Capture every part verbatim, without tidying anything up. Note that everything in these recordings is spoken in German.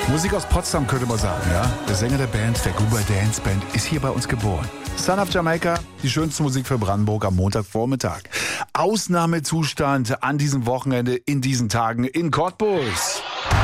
Musik aus Potsdam könnte man sagen, ja. Der Sänger der Band, der Goober Dance Band, ist hier bei uns geboren. Son of Jamaica, die schönste Musik für Brandenburg am Montagvormittag. Ausnahmezustand an diesem Wochenende, in diesen Tagen in Cottbus.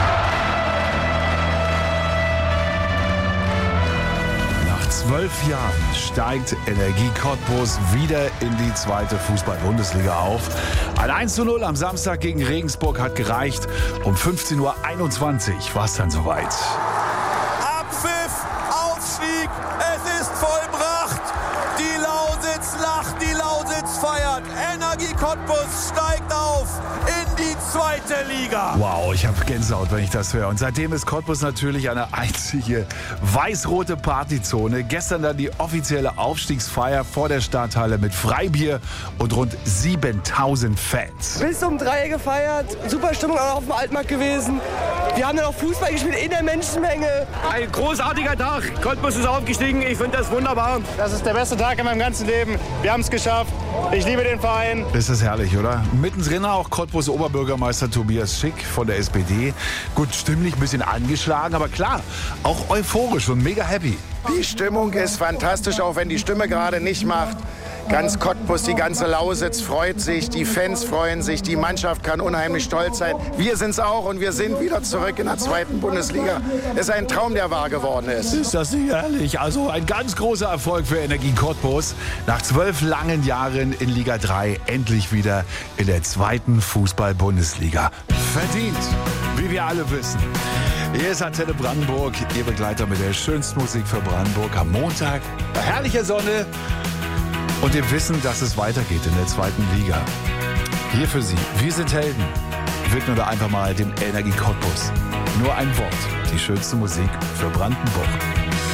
Nach zwölf Jahren steigt Energie Cottbus wieder in die zweite Fußball-Bundesliga auf. Ein eins zu null am Samstag gegen Regensburg hat gereicht. Um fünfzehn Uhr einundzwanzig war es dann soweit. Abpfiff, Aufstieg, es ist vollbracht. Die Lausitz lacht, die Lausitz feiert. Energie Cottbus steigt auf in die zweite Liga. Wow, ich habe Gänsehaut, wenn ich das höre. Und seitdem ist Cottbus natürlich eine einzige weiß-rote Partyzone. Gestern dann die offizielle Aufstiegsfeier vor der Stadthalle mit Freibier und rund siebentausend Fans. Bis um drei gefeiert, super Stimmung auch auf dem Altmarkt gewesen. Wir haben dann auch Fußball gespielt in der Menschenmenge. Ein großartiger Tag. Cottbus ist aufgestiegen. Ich finde das wunderbar. Das ist der beste Tag in meinem ganzen Leben. Wir haben es geschafft. Ich liebe den Verein. Das ist herrlich, oder? Mittendrin auch Cottbus Oberbürgermeister Tobias Schick von der S P D. Gut, stimmlich ein bisschen angeschlagen, aber klar, auch euphorisch und mega happy. Die Stimmung ist fantastisch, auch wenn die Stimme gerade nicht macht. Ganz Cottbus, die ganze Lausitz freut sich, die Fans freuen sich, die Mannschaft kann unheimlich stolz sein. Wir sind es auch und wir sind wieder zurück in der zweiten Bundesliga. Es ist ein Traum, der wahr geworden ist. Ist das nicht herrlich? Also ein ganz großer Erfolg für Energie Cottbus. Nach zwölf langen Jahren in Liga drei endlich wieder in der zweiten Fußball-Bundesliga. Verdient, wie wir alle wissen. Hier ist Antenne Brandenburg, Ihr Begleiter mit der schönsten Musik für Brandenburg am Montag. Bei herrlicher Sonne. Und dem Wissen, dass es weitergeht in der zweiten Liga. Hier für Sie, wir sind Helden. Widmen wir einfach mal dem Energie Cottbus. Nur ein Wort, die schönste Musik für Brandenburg.